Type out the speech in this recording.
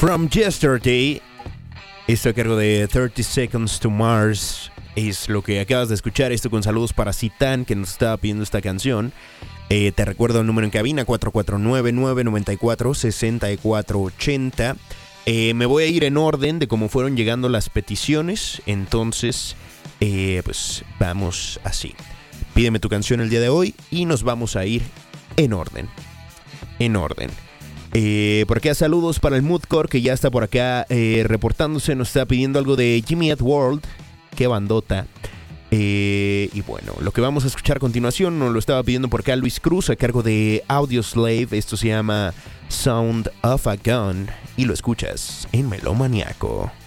From Yesterday, esto a cargo de 30 Seconds to Mars, es lo que acabas de escuchar. Esto con saludos para Citán, que nos estaba pidiendo esta canción. Te recuerdo el número en cabina, 449-994-6480. Me voy a ir en orden de cómo fueron llegando las peticiones, entonces, pues vamos así. Pídeme tu canción el día de hoy y nos vamos a ir en orden. Por acá saludos para el Moodcore, que ya está por acá reportándose. Nos está pidiendo algo de Jimmy Eat World. Qué bandota. Y bueno, lo que vamos a escuchar a continuación nos lo estaba pidiendo por acá Luis Cruz a cargo de Audioslave. Esto se llama Sound of a Gun y lo escuchas en Melomaniaco.